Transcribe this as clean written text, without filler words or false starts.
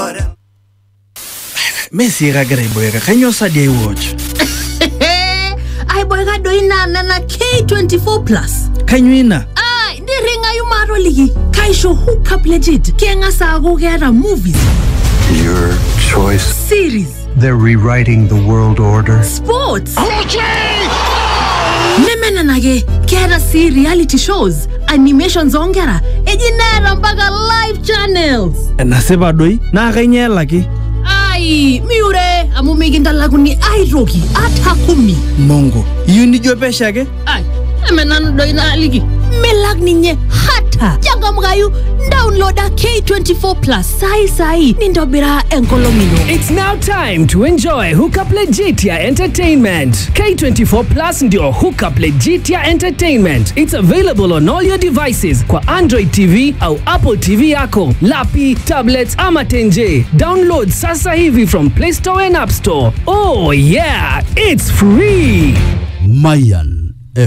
Messi gagare boyga kanyo sadia watch. Ay boyga doina na K24 Plus. Kanyina. Ah, ndi ringa yumaro ligi. Kaisho hook up legit. Kenga sago gera movies. Your choice. Series. They're rewriting the world order. Sports. Nemena nage kera si reality shows, animations ongera, ejinera mpaka live channels. Naseba doi na kanyela ki. Ai, miure amumiginda laguni ai rogi atakumi. Mongo, yuni jopesha ke? Ai, emenano doi na ligi. Melag ninye hata. Jaga mgayu downloada K24 Plus sai nindobira enkolomino. It's now time to enjoy Hookup Legitia Entertainment. K24 Plus ndio Hookup Legitia Entertainment. It's available on all your devices kwa Android TV au Apple TV yako, lapi, tablets ama tenje. Download sasa hivi from Play Store and App Store. Oh yeah, it's free. Mayan.